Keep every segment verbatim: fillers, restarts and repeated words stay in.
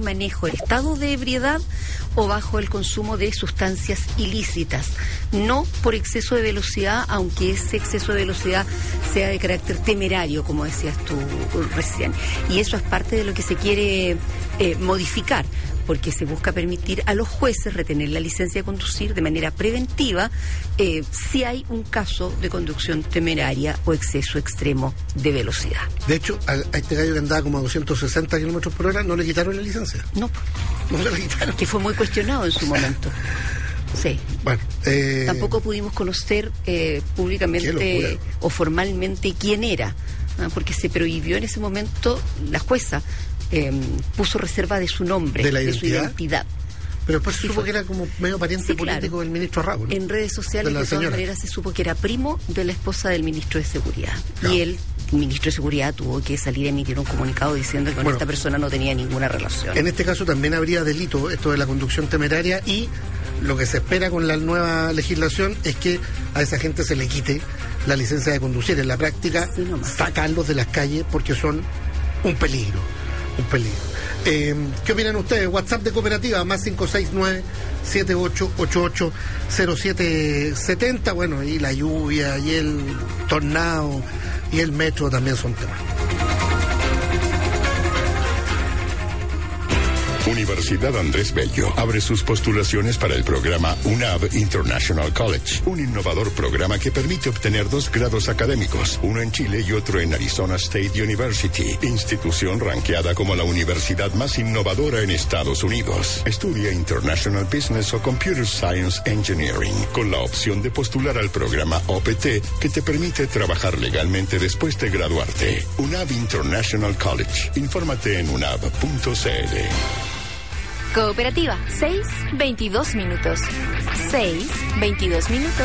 manejo en estado de ebriedad o bajo el consumo de sustancias ilícitas, no por exceso de velocidad, aunque ese exceso de velocidad sea de carácter temerario, como decías tú recién. Y eso es parte de lo que se quiere eh, modificar, porque se busca permitir a los jueces retener la licencia de conducir de manera preventiva eh, si hay un caso de conducción temeraria o exceso extremo de velocidad. De hecho, a, a este gallo que andaba como a doscientos sesenta kilómetros por hora no le quitaron la licencia. No, no se la quitaron. Que fue muy cuestionado en su momento. Sí. Bueno, eh... tampoco pudimos conocer eh, públicamente o formalmente quién era, ¿no? Porque se prohibió en ese momento, la jueza eh, puso reserva de su nombre, de, la de identidad? su identidad. Pero después se Sí, supo fue. que era como medio pariente Sí, político claro. del ministro Raúl, ¿no? En redes sociales, de, de todas señora. maneras, se supo que era primo de la esposa del ministro de Seguridad. No. Y él, el ministro de Seguridad, tuvo que salir a emitir un comunicado diciendo que con Bueno, esta persona no tenía ninguna relación. En este caso también habría delito, esto de la conducción temeraria, y lo que se espera con la nueva legislación es que a esa gente se le quite la licencia de conducir. En la práctica, Sí, nomás. sacarlos de las calles porque son un peligro, un peligro. Eh, ¿Qué opinan ustedes? WhatsApp de Cooperativa, más cinco seis nueve, siete ocho ocho ocho, cero siete siete cero. Bueno, y la lluvia, y el tornado, y el metro también son temas. Universidad Andrés Bello abre sus postulaciones para el programa U N A V International College, un innovador programa que permite obtener dos grados académicos, uno en Chile y otro en Arizona State University, institución ranqueada como la universidad más innovadora en Estados Unidos. Estudia International Business o Computer Science Engineering, con la opción de postular al programa O P T, que te permite trabajar legalmente después de graduarte. U N A V International College. Infórmate en unav punto c l. Cooperativa, seis, veintidós minutos. seis, veintidós minutos.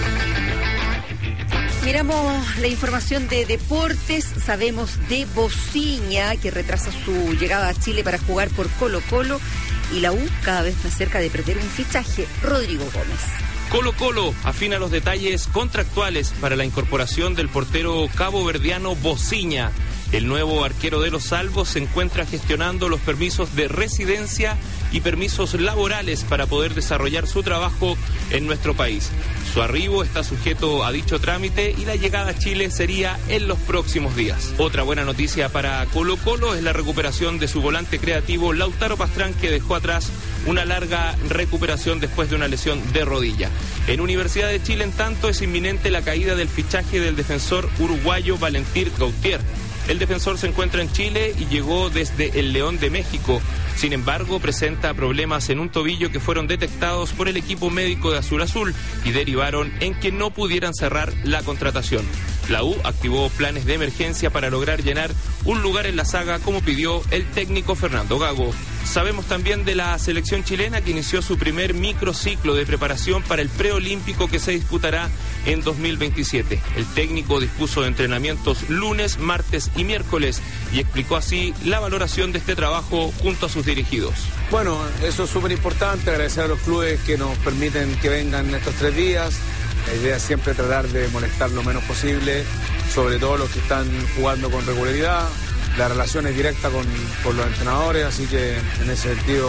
Miramos la información de deportes. Sabemos de Bociña, que retrasa su llegada a Chile para jugar por Colo-Colo, y la U cada vez más cerca de perder un fichaje. Rodrigo Gómez. Colo-Colo afina los detalles contractuales para la incorporación del portero caboverdiano Bociña. El nuevo arquero de los Salvos se encuentra gestionando los permisos de residencia y permisos laborales para poder desarrollar su trabajo en nuestro país. Su arribo está sujeto a dicho trámite y la llegada a Chile sería en los próximos días. Otra buena noticia para Colo-Colo es la recuperación de su volante creativo Lautaro Pastrán, que dejó atrás una larga recuperación después de una lesión de rodilla. En Universidad de Chile, en tanto, es inminente la caída del fichaje del defensor uruguayo Valentín Gautier. El defensor se encuentra en Chile y llegó desde el León de México. Sin embargo, presenta problemas en un tobillo que fueron detectados por el equipo médico de Azul Azul y derivaron en que no pudieran cerrar la contratación. La U activó planes de emergencia para lograr llenar un lugar en la saga, como pidió el técnico Fernando Gago. Sabemos también de la selección chilena, que inició su primer microciclo de preparación para el preolímpico que se disputará en dos mil veintisiete. El técnico dispuso de entrenamientos lunes, martes y miércoles y explicó así la valoración de este trabajo junto a sus dirigidos. Bueno, eso es súper importante, agradecer a los clubes que nos permiten que vengan estos tres días. La idea es siempre tratar de molestar lo menos posible, sobre todo los que están jugando con regularidad. La relación es directa con, con los entrenadores, así que en ese sentido,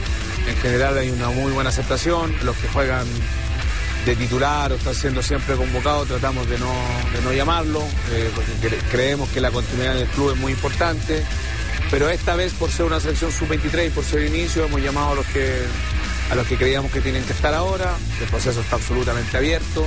en general, hay una muy buena aceptación. Los que juegan de titular o están siendo siempre convocados, tratamos de no, de no llamarlo, eh, porque cre- creemos que la continuidad del club es muy importante. Pero esta vez, por ser una selección sub veintitrés y por ser inicio, hemos llamado a los que a los que creíamos que tienen que estar ahora. El proceso está absolutamente abierto.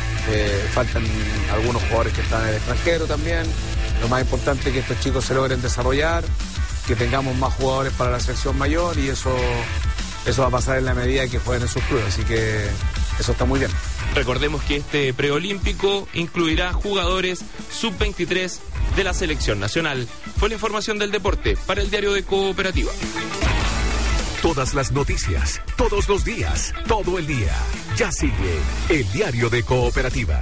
Eh, faltan algunos jugadores que están en el extranjero también. Lo más importante es que estos chicos se logren desarrollar, que tengamos más jugadores para la selección mayor, y eso, eso va a pasar en la medida que jueguen en sus clubes. Así que eso está muy bien. Recordemos que este preolímpico incluirá jugadores sub veintitrés de la selección nacional. Fue la información del deporte para el Diario de Cooperativa. Todas las noticias, todos los días, todo el día. Ya sigue el Diario de Cooperativa.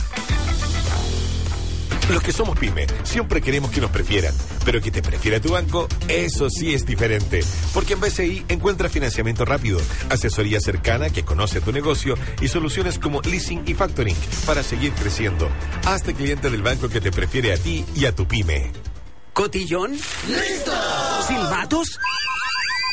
Los que somos pyme siempre queremos que nos prefieran, pero que te prefiera tu banco, eso sí es diferente. Porque en B C I encuentras financiamiento rápido, asesoría cercana que conoce tu negocio y soluciones como leasing y factoring para seguir creciendo. Hazte cliente del banco que te prefiere a ti y a tu pyme. ¿Cotillón? ¡Listo! ¿Silbatos?